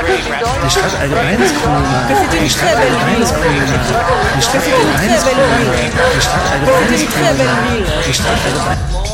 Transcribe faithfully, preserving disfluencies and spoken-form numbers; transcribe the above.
Die Stadt allgemein ist cool, Mann. Die Stadt allgemein ist cool, Mann. Die Stadt allgemein ist cool, Mann. Die Stadt allgemein ist cool, Mann. Die Stadt allgemein.